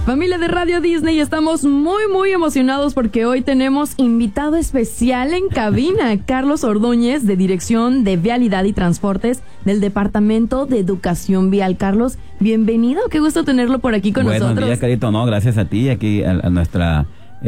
Familia de Radio Disney, estamos muy emocionados porque hoy tenemos invitado especial en cabina, Carlos Ordóñez, de Dirección de Vialidad y Transportes del Departamento de Educación Vial. Carlos, bienvenido, qué gusto tenerlo por aquí con nosotros. Buenos días, Carito, no, gracias a ti, aquí a nuestra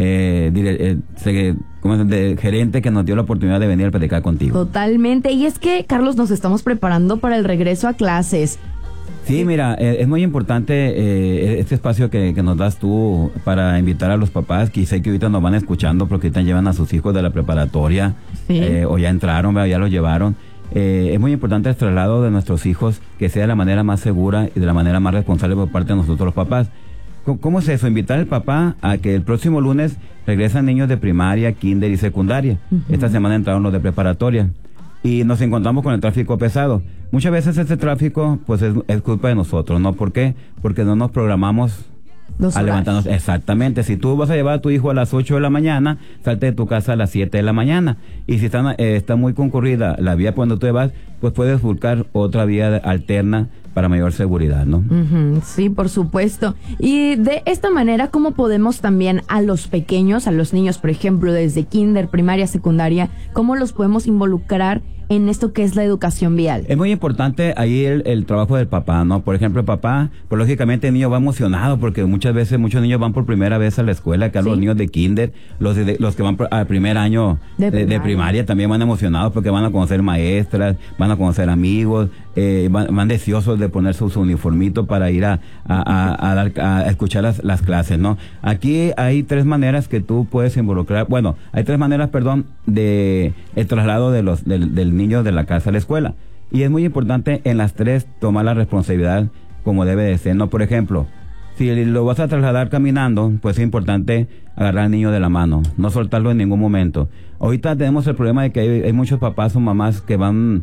gerente que nos dio la oportunidad de venir a platicar contigo. Totalmente, y es que, Carlos, nos estamos preparando para el regreso a clases. Sí, mira, es muy importante este espacio que nos das tú para invitar a los papás, que sé que ahorita nos van escuchando porque ahorita llevan a sus hijos de la preparatoria, sí. O ya entraron, ya los llevaron. Es muy importante el traslado de nuestros hijos, que sea de la manera más segura y de la manera más responsable por parte de nosotros los papás. ¿Cómo es eso? Invitar al papá a que el próximo lunes regresan niños de primaria, kinder y secundaria. Esta semana entraron los de preparatoria. Y nos encontramos con el tráfico pesado. Muchas veces este tráfico pues es culpa de nosotros, ¿no? ¿Por qué? Porque no nos programamos a levantarnos. Exactamente. Si tú vas a llevar a tu hijo a las 8 de la mañana, salte de tu casa a las 7 de la mañana. Y si está muy concurrida la vía por donde tú vas, pues puedes buscar otra vía alterna para mayor seguridad, ¿no? Sí, por supuesto. Y de esta manera, ¿cómo podemos también a los pequeños, a los niños, por ejemplo, desde kinder, primaria, secundaria, cómo los podemos involucrar en esto que es la educación vial? Es muy importante ahí el trabajo del papá, ¿no? Por ejemplo, el papá, pues lógicamente el niño va emocionado porque muchas veces muchos niños van por primera vez a la escuela, que los niños de kinder, los que van al primer año de primaria también van emocionados porque van a conocer maestras, van a conocer amigos, van deseosos de ponerse su uniformito para ir a escuchar las clases, ¿no? Aquí hay tres maneras que tú puedes involucrar, hay tres maneras, de el traslado del niño de la casa a la escuela. Y es muy importante en las tres tomar la responsabilidad como debe de ser, ¿no? Por ejemplo, si lo vas a trasladar caminando, pues es importante agarrar al niño de la mano, no soltarlo en ningún momento. Ahorita tenemos el problema de que hay muchos papás o mamás que van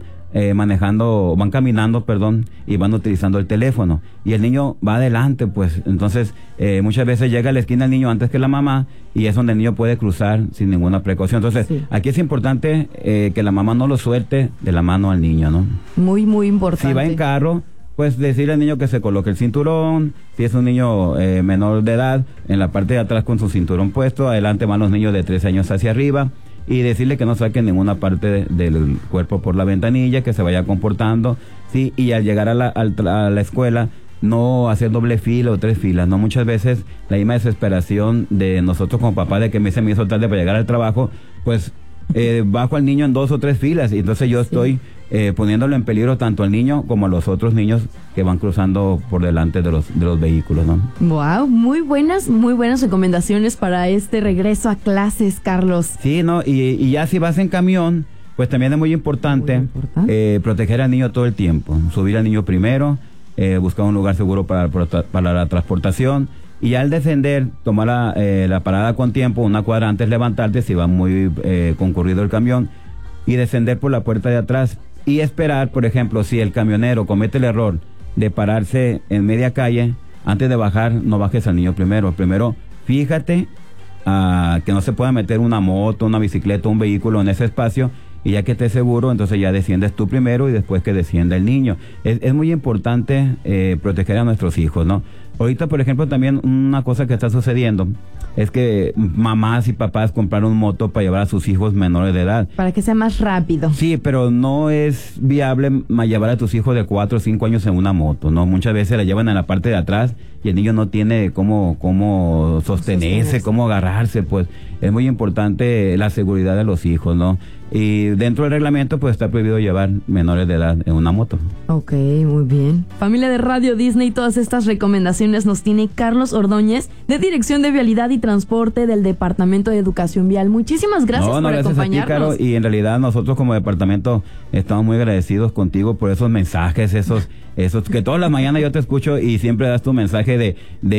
caminando, y van utilizando el teléfono. Y el niño va adelante, pues, entonces, muchas veces llega a la esquina el niño antes que la mamá, y es donde el niño puede cruzar sin ninguna precaución. Entonces, aquí es importante que la mamá no lo suelte de la mano al niño, ¿no? Muy importante. Si va en carro, pues decirle al niño que se coloque el cinturón. Si es un niño menor de edad, en la parte de atrás con su cinturón puesto, adelante van los niños de 13 años hacia arriba. Y decirle que no saque ninguna parte del cuerpo por la ventanilla, que se vaya comportando, sí, y al llegar a la escuela, no hacer doble fila o tres filas, ¿no? Muchas veces la misma desesperación de nosotros como papás de que me hizo tarde para llegar al trabajo, pues bajo al niño en 2 o 3 filas, y entonces yo estoy poniéndolo en peligro tanto al niño como a los otros niños que van cruzando por delante de los vehículos, ¿no? Wow, muy buenas recomendaciones para este regreso a clases, Carlos. Sí, ¿no? Y ya si vas en camión, pues también es muy importante proteger al niño todo el tiempo, subir al niño primero, buscar un lugar seguro para la transportación. Y al descender, tomar la parada con tiempo, una cuadra antes levantarte si va muy concurrido el camión, y descender por la puerta de atrás y esperar, por ejemplo, si el camionero comete el error de pararse en media calle, antes de bajar, no bajes al niño primero. Primero, fíjate que no se pueda meter una moto, una bicicleta, un vehículo en ese espacio, y ya que estés seguro, entonces ya desciendes tú primero y después que descienda el niño. Es muy importante proteger a nuestros hijos, ¿no? Ahorita, por ejemplo, también una cosa que está sucediendo es que mamás y papás compraron moto para llevar a sus hijos menores de edad. Para que sea más rápido. Sí, pero no es viable llevar a tus hijos de 4 o 5 años en una moto, ¿no? Muchas veces la llevan en la parte de atrás y el niño no tiene cómo sostenerse, cómo agarrarse, pues es muy importante la seguridad de los hijos, ¿no? Y dentro del reglamento, pues está prohibido llevar menores de edad en una moto. Ok, muy bien. Familia de Radio Disney, todas estas recomendaciones nos tiene Carlos Ordóñez, de Dirección de Vialidad y Transporte del Departamento de Educación Vial. Muchísimas gracias por acompañarnos. Gracias a ti, Caro, y en realidad nosotros como departamento estamos muy agradecidos contigo por esos mensajes, esos que todas las mañanas yo te escucho y siempre das tu mensaje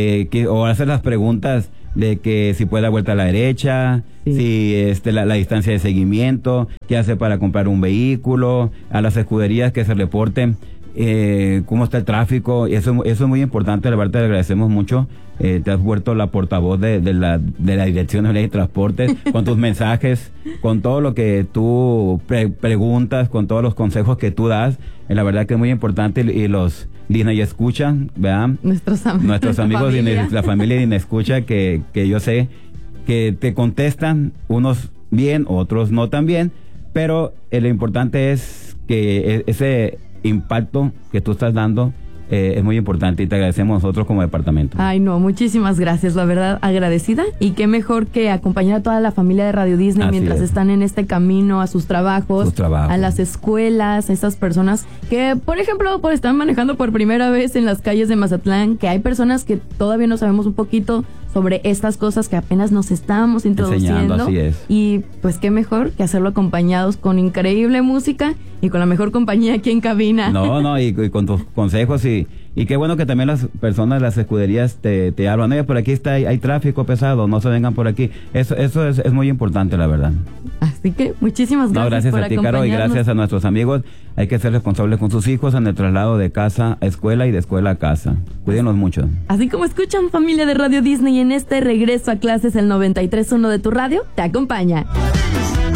o haces las preguntas de que si puede dar vuelta a la derecha, si la distancia de seguimiento, qué hace para comprar un vehículo, a las escuderías que se reporten cómo está el tráfico. Eso es muy importante, la verdad te agradecemos mucho. Te has vuelto la portavoz de la Dirección de Ley de Transportes con tus mensajes, con todo lo que tú preguntas, con todos los consejos que tú das. La verdad que es muy importante y los Disney Escucha, ¿verdad? Nuestros amigos de la familia Disney Escucha, que yo sé que te contestan, unos bien, otros no tan bien, pero lo importante es que ese impacto que tú estás dando es muy importante y te agradecemos nosotros como departamento. Ay, no, muchísimas gracias, la verdad, agradecida. Y qué mejor que acompañar a toda la familia de Radio Disney mientras están en este camino a sus trabajos, a las escuelas, a esas personas que, por ejemplo, están manejando por primera vez en las calles de Mazatlán, que hay personas que todavía no sabemos un poquito sobre estas cosas que apenas nos estamos introduciendo. Así es. Y pues qué mejor que hacerlo acompañados con increíble música y con la mejor compañía aquí en cabina. No, y con tus consejos y qué bueno que también las personas, las escuderías te hablan. Oye, por aquí hay tráfico pesado, no se vengan por aquí. Eso es muy importante, la verdad. Así que muchísimas gracias. No, gracias a ti, Caro, y gracias a nuestros amigos. Hay que ser responsables con sus hijos en el traslado de casa a escuela y de escuela a casa. Cuídenlos mucho. Así como escuchan, familia de Radio Disney, en este regreso a clases, el 93.1 de tu radio te acompaña.